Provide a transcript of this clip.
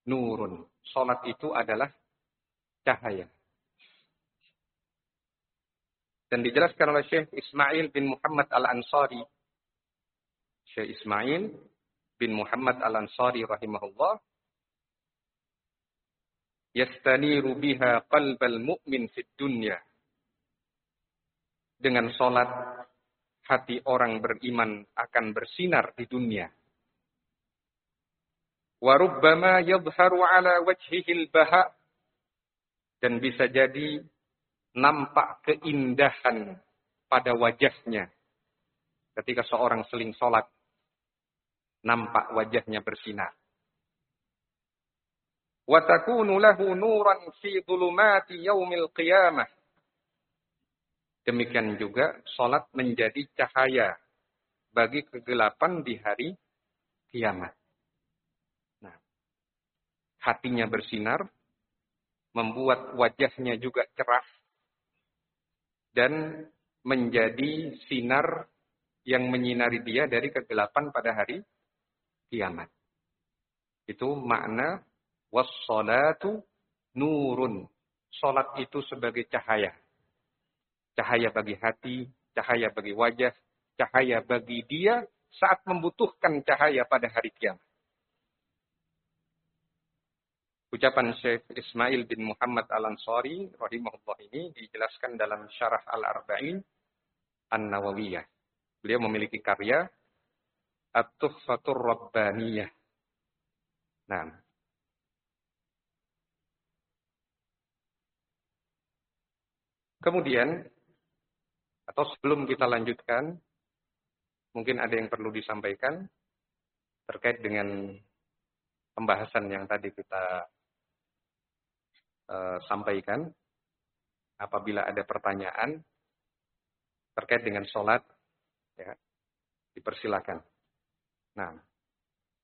nurun. Salat itu adalah cahaya. Dan dijelaskan oleh Syekh Ismail bin Muhammad Al-Ansari. Syekh Ismail bin Muhammad Al-Ansari rahimahullah. Yastaniru biha qalbal mu'min fid dunya. Dengan salat, hati orang beriman akan bersinar di dunia. Wa rubbama yadhharu ala wajhihil baha. Dan bisa jadi nampak keindahan pada wajahnya. Ketika seorang seling salat, nampak wajahnya bersinar. Wa takunu lahu nuran fi dhulumati yaumil qiyamah. Demikian juga salat menjadi cahaya bagi kegelapan di hari kiamat. Nah, hatinya bersinar, membuat wajahnya juga cerah dan menjadi sinar yang menyinari dia dari kegelapan pada hari kiamat. Itu makna was-salatu nurun. Salat itu sebagai cahaya. Cahaya bagi hati, cahaya bagi wajah, cahaya bagi dia saat membutuhkan cahaya pada hari kiamat. Ucapan Syekh Ismail bin Muhammad Al-Ansari rahimahullah ini dijelaskan dalam Syarah Al-Arba'in An-Nawawiyah. Beliau memiliki karya At-Tuhfatur Rabbaniyah. Nah, kemudian atau sebelum kita lanjutkan, mungkin ada yang perlu disampaikan terkait dengan pembahasan yang tadi kita sampaikan. Apabila ada pertanyaan terkait dengan sholat, ya, dipersilakan. Nah,